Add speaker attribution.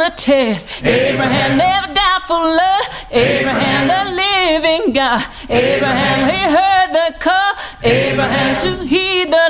Speaker 1: the test. Abraham never doubtful love. Abraham, the living God. Abraham, he heard the call. Abraham to heed the